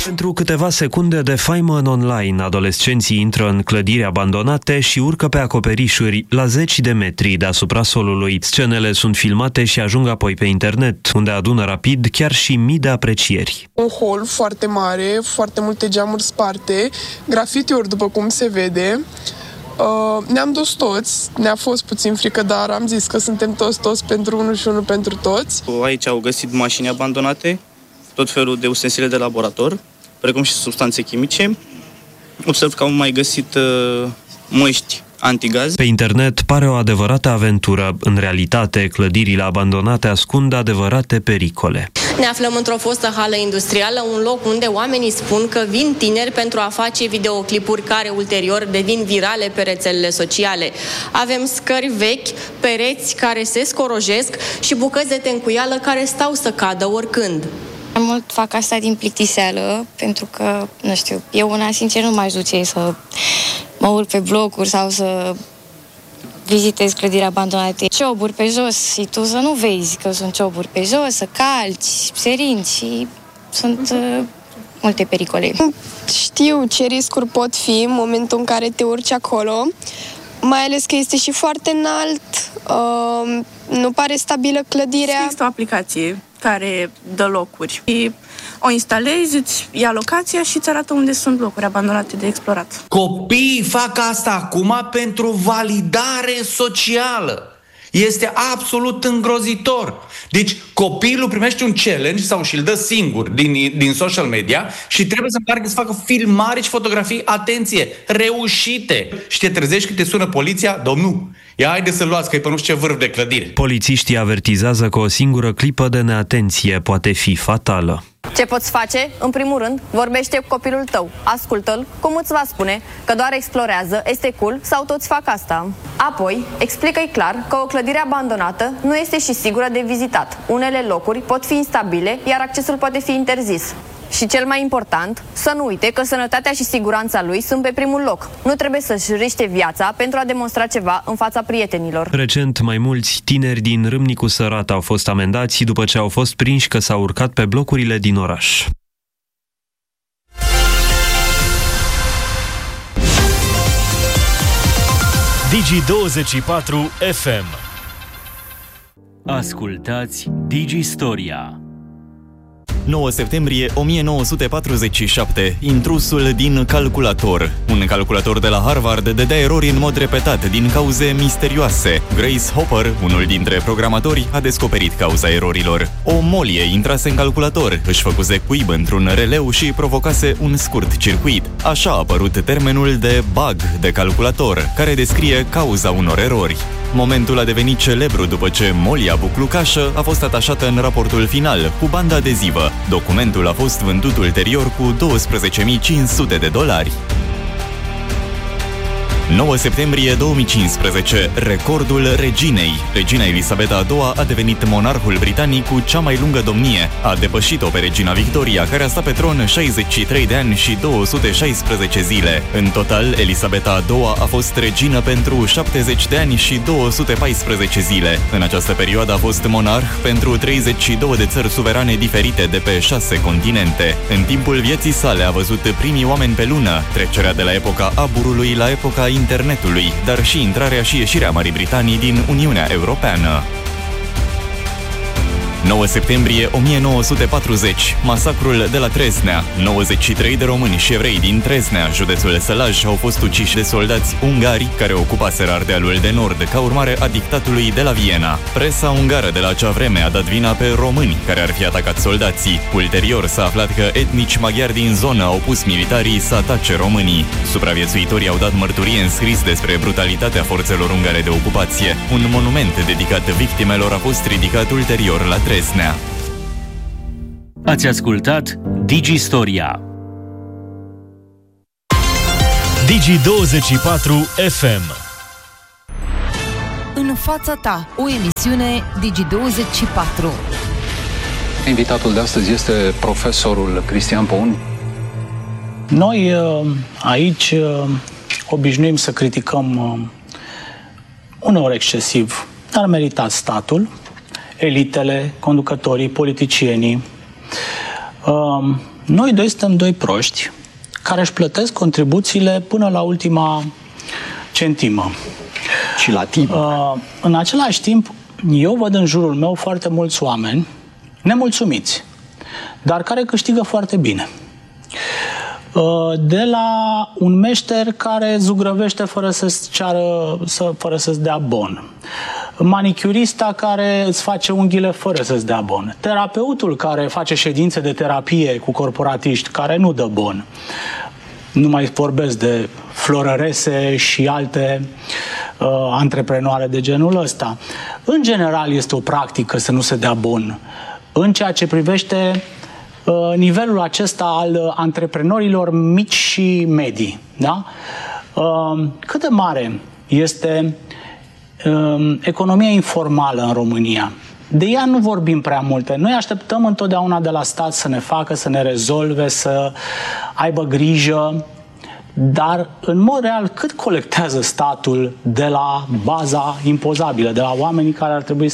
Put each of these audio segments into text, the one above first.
Pentru câteva secunde de faimă în online, adolescenții intră în clădiri abandonate și urcă pe acoperișuri la 10 de metri deasupra solului. Scenele sunt filmate și ajung apoi pe internet, unde adună rapid chiar și mii de aprecieri. Un hol foarte mare, foarte multe geamuri sparte, grafitiuri după cum se vede. Ne-am dus toți, ne-a fost puțin frică, dar am zis că suntem toți pentru unul și unul pentru toți. Aici au găsit mașini abandonate, tot felul de ustensile de laborator, precum și substanțe chimice. Observ că au mai găsit măști antigaz. Pe internet pare o adevărată aventură. În realitate, clădirile abandonate ascund adevărate pericole. Ne aflăm într-o fostă hală industrială, un loc unde oamenii spun că vin tineri pentru a face videoclipuri care ulterior devin virale pe rețelele sociale. Avem scări vechi, pereți care se scorojesc și bucăți de tencuială care stau să cadă oricând. Mai mult fac asta din plictiseală, pentru că, nu știu, eu una, sincer, nu m-aș duce să mă urc pe blocuri sau să vizitez clădiri abandonate. Cioburi pe jos și tu să nu vezi că sunt cioburi pe jos, să calci, serinți și sunt multe pericole. Știu ce riscuri pot fi în momentul în care te urci acolo, mai ales că este și foarte înalt, nu pare stabilă clădirea. Există o aplicație care dă locuri. O instalezi, îți ia locația și îți arată unde sunt locuri abandonate de explorat. Copiii fac asta acum pentru validare socială. Este absolut îngrozitor. Deci copilul primește un challenge sau și-l dă singur din social media și trebuie să meargă să facă filmare și fotografii, atenție, reușite. Și te trezești când te sună poliția, domnul, ia haide să-l luați că e pe nu știu ce vârf de clădire. Polițiștii avertizează că o singură clipă de neatenție poate fi fatală. Ce poți face? În primul rând, vorbește cu copilul tău, ascultă-l, cum îți va spune că doar explorează, este cool sau toți fac asta. Apoi, explică-i clar că o clădire abandonată nu este și sigură de vizitat. Unele locuri pot fi instabile, iar accesul poate fi interzis. Și cel mai important, să nu uite că sănătatea și siguranța lui sunt pe primul loc. Nu trebuie să-și riște viața pentru a demonstra ceva în fața prietenilor. Recent, mai mulți tineri din Râmnicu Sărat au fost amendați după ce au fost prinși că s-au urcat pe blocurile din oraș. Digi24 FM. Ascultați Digistoria. 9 septembrie 1947, intrusul din calculator. Un calculator de la Harvard dădea erori în mod repetat din cauze misterioase. Grace Hopper, unul dintre programatori, a descoperit cauza erorilor. O molie intrase în calculator, își făcuse cuib într-un releu și provocase un scurt circuit. Așa a apărut termenul de bug de calculator, care descrie cauza unor erori. Momentul a devenit celebru după ce molia buclucașă a fost atașată în raportul final cu bandă adezivă. Documentul a fost vândut ulterior cu $12.500. 9 septembrie 2015, recordul reginei. Regina Elisabeta II a devenit monarhul britanic cu cea mai lungă domnie. A depășit-o pe regina Victoria, care a stat pe tron 63 de ani și 216 zile. În total, Elisabeta II a fost regină pentru 70 de ani și 214 zile. În această perioadă a fost monarh pentru 32 de țări suverane diferite de pe 6 continente. În timpul vieții sale a văzut primii oameni pe lună, trecerea de la epoca aburului la epoca internetului, dar și intrarea și ieșirea Marii Britanii din Uniunea Europeană. 9 septembrie 1940, masacrul de la Tresnea. 93 de români și evrei din Tresnea, județul Sălaj, au fost uciși de soldați ungari care ocupaseră Ardealul de Nord ca urmare a dictatului de la Viena. Presa ungară de la acea vreme a dat vina pe români care ar fi atacat soldații. Ulterior s-a aflat că etnici maghiari din zonă au pus militarii să atace românii. Supraviețuitorii au dat mărturie în scris despre brutalitatea forțelor ungare de ocupație. Un monument dedicat victimelor a fost ridicat ulterior la Tresnea. Ați ascultat Digistoria. Digi24 FM. În fața ta, o emisiune Digi24. Invitatul de astăzi este profesorul Cristian Poun. Noi aici obișnuim să criticăm uneori excesiv, dar meritat statul, elitele, conducătorii, politicienii. Noi doi suntem doi proști care își plătesc contribuțiile până la ultima centimă. Și la timp. În același timp, eu văd în jurul meu foarte mulți oameni nemulțumiți, dar care câștigă foarte bine. De la un meșter care zugrăvește fără fără să-ți dea bon, manicurista care îți face unghiile fără să-ți dea bon, terapeutul care face ședințe de terapie cu corporatiști care nu dă bon. Nu mai vorbesc de florărese și alte antreprenoare de genul ăsta. În general este o practică să nu se dea bon. În ceea ce privește nivelul acesta al antreprenorilor mici și medii. Da? Cât de mare este economia informală în România? De ea nu vorbim prea multe. Noi așteptăm întotdeauna de la stat să ne facă, să ne rezolve, să aibă grijă. Dar, în mod real, cât colectează statul de la baza impozabilă, de la oamenii care ar trebui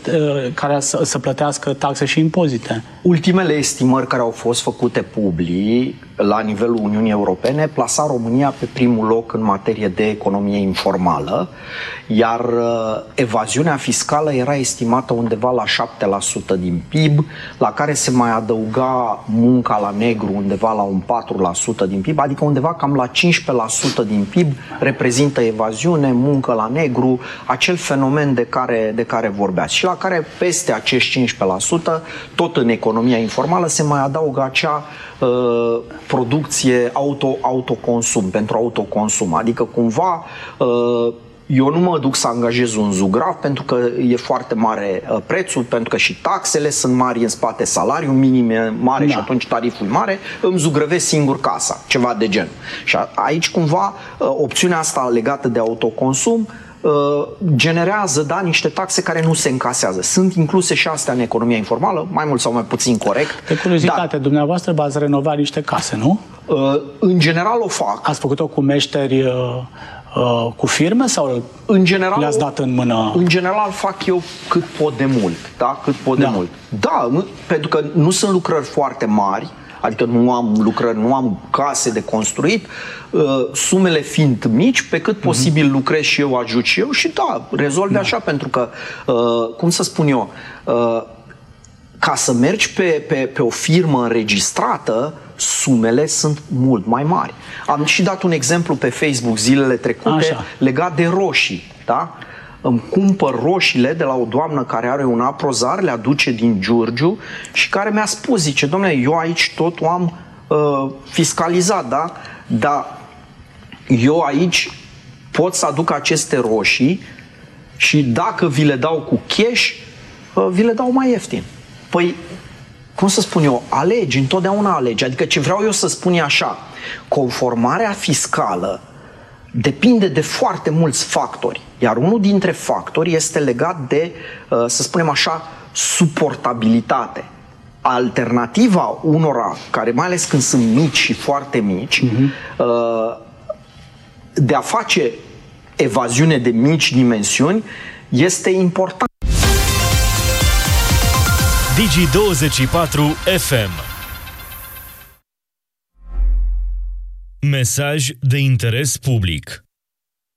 să plătească taxe și impozite? Ultimele estimări care au fost făcute public la nivelul Uniunii Europene plasa România pe primul loc în materie de economie informală, iar evaziunea fiscală era estimată undeva la 7% din PIB, la care se mai adăuga munca la negru undeva la un 4% din PIB, adică undeva cam la 15% din PIB reprezintă evaziune, muncă la negru, acel fenomen de care vorbeați. Și la care peste acești 15%, tot în economia informală, se mai adaugă acea producție autoconsum, pentru autoconsum. Adică cumva eu nu mă duc să angajez un zugrav pentru că e foarte mare prețul, pentru că și taxele sunt mari în spate, salariul minim e mare și atunci tariful e mare, îmi zugrăvesc singur casa, ceva de gen. Și aici cumva opțiunea asta legată de autoconsum generează, niște taxe care nu se încasează. Sunt incluse și astea în economia informală, mai mult sau mai puțin corect. De curiozitate, dumneavoastră v-ați renovat niște case, nu? În general o fac. Ați făcut-o cu meșteri cu firme sau în general, le-ați dat în mână? În general fac eu cât pot de mult. Da? Cât pot de mult. Da, pentru că nu sunt lucrări foarte mari, adică nu am lucrări, nu am case de construit, sumele fiind mici, pe cât posibil lucrez și eu, ajut și eu și rezolve așa, pentru că, cum să spun eu, ca să mergi pe o firmă înregistrată, sumele sunt mult mai mari. Am și dat un exemplu pe Facebook zilele trecute legat de roșii, da? Îmi cumpăr roșiile de la o doamnă care are un aprozar, le aduce din Giurgiu și care mi-a spus, zice, dom'le, eu aici totul am fiscalizat, da? Dar eu aici pot să aduc aceste roșii și dacă vi le dau cu cash, vi le dau mai ieftin. Păi, cum să spun eu, alegi, întotdeauna alegi. Adică ce vreau eu să spun e așa, conformarea fiscală depinde de foarte mulți factori, iar unul dintre factori este legat de, să spunem așa, suportabilitate. Alternativa unora, care mai ales când sunt mici și foarte mici, de a face evaziune de mici dimensiuni, este important. Digi24 FM. Mesaj de interes public.